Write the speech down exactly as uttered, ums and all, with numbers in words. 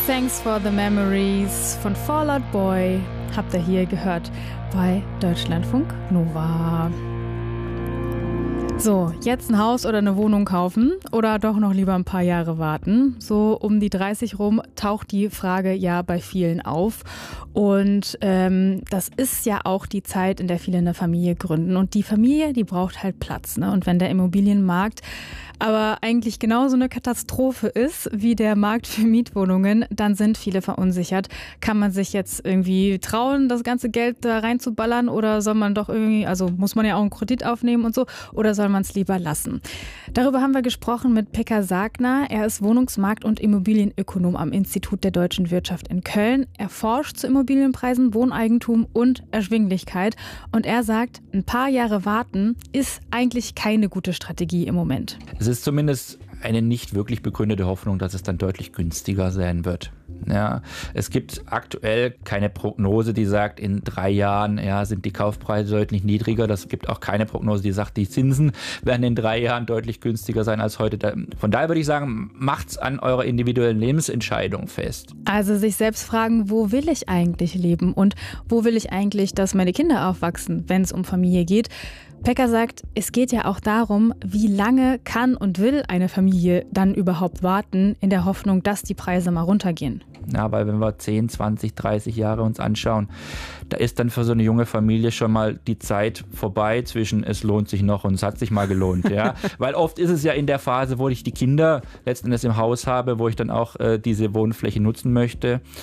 Thanks for the Memories von Fall Out Boy habt ihr hier gehört bei Deutschlandfunk Nova. So, jetzt ein Haus oder eine Wohnung kaufen oder doch noch lieber ein paar Jahre warten? So um die dreißig rum taucht die Frage ja bei vielen auf. Und ähm, das ist ja auch die Zeit, in der viele eine Familie gründen. Und die Familie, die braucht halt Platz, ne? Und wenn der Immobilienmarkt aber eigentlich genauso eine Katastrophe ist wie der Markt für Mietwohnungen, dann sind viele verunsichert. Kann man sich jetzt irgendwie trauen, das ganze Geld da reinzuballern oder soll man doch irgendwie, also muss man ja auch einen Kredit aufnehmen und so, oder soll man es lieber lassen? Darüber haben wir gesprochen mit Pekka Sagner. Er ist Wohnungsmarkt- und Immobilienökonom am Institut der Deutschen Wirtschaft in Köln. Er forscht zu Immobilienpreisen, Wohneigentum und Erschwinglichkeit. Und er sagt, ein paar Jahre warten ist eigentlich keine gute Strategie im Moment. Es ist zumindest eine nicht wirklich begründete Hoffnung, dass es dann deutlich günstiger sein wird. Ja, es gibt aktuell keine Prognose, die sagt, in drei Jahren ja, sind die Kaufpreise deutlich niedriger. Das gibt auch keine Prognose, die sagt, die Zinsen werden in drei Jahren deutlich günstiger sein als heute. Von daher würde ich sagen, macht's an eurer individuellen Lebensentscheidung fest. Also sich selbst fragen, wo will ich eigentlich leben und wo will ich eigentlich, dass meine Kinder aufwachsen, wenn es um Familie geht. Pekka sagt, es geht ja auch darum, wie lange kann und will eine Familie dann überhaupt warten, in der Hoffnung, dass die Preise mal runtergehen. Ja, weil wenn wir zehn, zwanzig, dreißig Jahre uns anschauen, da ist dann für so eine junge Familie schon mal die Zeit vorbei zwischen es lohnt sich noch und es hat sich mal gelohnt. Ja? Weil oft ist es ja in der Phase, wo ich die Kinder letzten Endes im Haus habe, wo ich dann auch äh, diese Wohnfläche nutzen möchte.